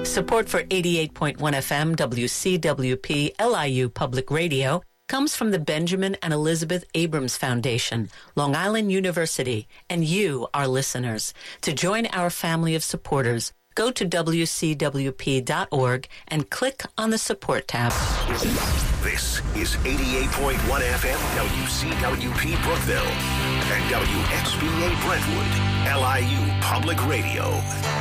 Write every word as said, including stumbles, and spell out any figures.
Support for eighty-eight point one F M W C W P L I U Public Radio comes from the Benjamin and Elizabeth Abrams Foundation, Long Island University, and you, our listeners. To join our family of supporters, go to W C W P dot org and click on the Support tab. This is eighty-eight point one F M W C W P Brookville and W X B A Brentwood, L I U Public Radio.